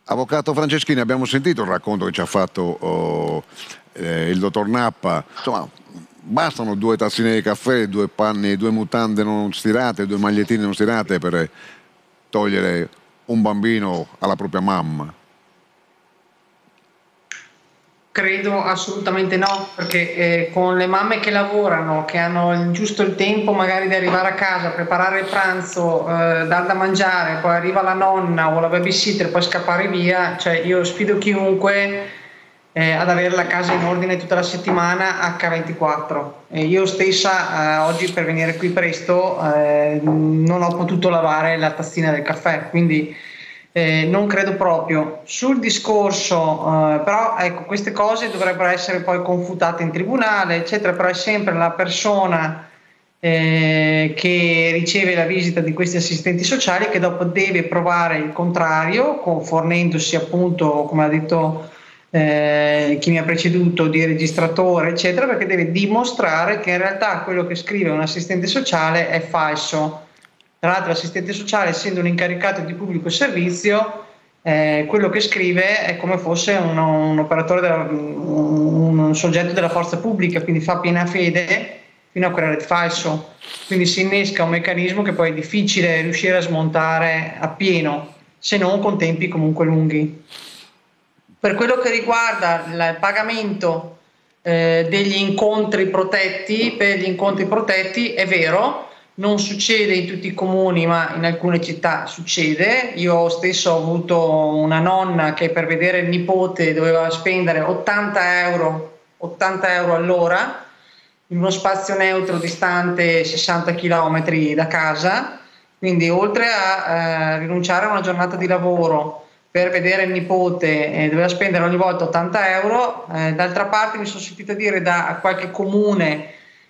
Avvocato Franceschini, abbiamo sentito il racconto che ci ha fatto il dottor Nappa. Insomma, bastano 2 tazzine di caffè, 2 panni, 2 mutande non stirate, 2 magliettine non stirate per togliere un bambino alla propria mamma? Credo assolutamente no, perché con le mamme che lavorano, che hanno giusto il tempo magari di arrivare a casa, preparare il pranzo, dar da mangiare, poi arriva la nonna o la babysitter, poi scappare via, cioè io sfido chiunque ad avere la casa in ordine tutta la settimana H24. E io stessa oggi per venire qui presto non ho potuto lavare la tazzina del caffè, quindi non credo proprio. Sul discorso, però ecco, queste cose dovrebbero essere poi confutate in tribunale, eccetera, però è sempre la persona che riceve la visita di questi assistenti sociali che dopo deve provare il contrario, fornendosi appunto, come ha detto chi mi ha preceduto, di registratore, eccetera, perché deve dimostrare che in realtà quello che scrive un assistente sociale è falso. Tra l'altro l'assistente sociale, essendo un incaricato di pubblico servizio, quello che scrive è come fosse un operatore, un soggetto della forza pubblica, quindi fa piena fede fino a quella del falso. Quindi si innesca un meccanismo che poi è difficile riuscire a smontare appieno, se non con tempi comunque lunghi. Per quello che riguarda il pagamento degli incontri protetti, per gli incontri protetti è vero, non succede in tutti i comuni, ma in alcune città succede. Io stesso ho avuto una nonna che per vedere il nipote doveva spendere 80 euro all'ora in uno spazio neutro distante 60 km da casa, quindi oltre a rinunciare a una giornata di lavoro per vedere il nipote doveva spendere ogni volta 80 euro, d'altra parte mi sono sentita dire da qualche comune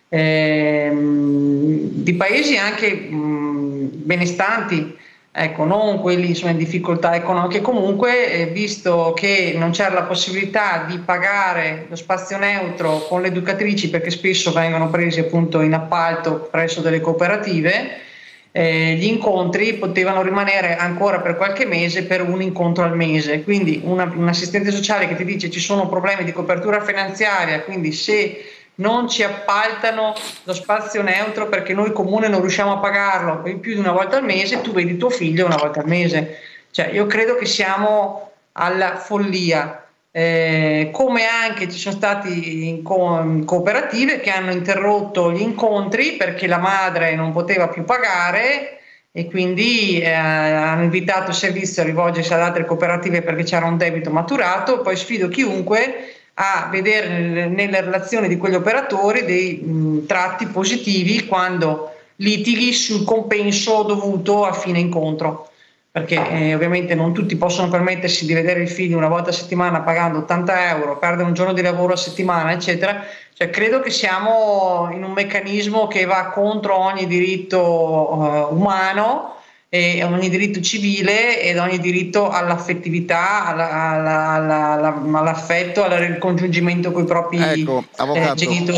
di paesi anche benestanti, ecco, non quelli insomma, in difficoltà economiche, comunque visto che non c'era la possibilità di pagare lo spazio neutro con le educatrici, perché spesso vengono presi appunto in appalto presso delle cooperative, gli incontri potevano rimanere ancora per qualche mese per un incontro al mese, quindi un assistente sociale che ti dice ci sono problemi di copertura finanziaria, quindi se non ci appaltano lo spazio neutro perché noi comune non riusciamo a pagarlo più di una volta al mese, tu vedi tuo figlio una volta al mese. Cioè, io credo che siamo alla follia. Come anche ci sono stati in cooperative che hanno interrotto gli incontri perché la madre non poteva più pagare e quindi hanno invitato il servizio a rivolgersi ad altre cooperative perché c'era un debito maturato. Poi sfido chiunque a vedere nelle relazioni di quegli operatori dei tratti positivi quando litighi sul compenso dovuto a fine incontro, perché ovviamente non tutti possono permettersi di vedere il figlio una volta a settimana pagando 80 euro, perdere un giorno di lavoro a settimana, eccetera. Cioè, credo che siamo in un meccanismo che va contro ogni diritto umano e ogni diritto civile ed ogni diritto all'affettività, all'affetto, al congiungimento con i propri Ecco, avvocato, genitori.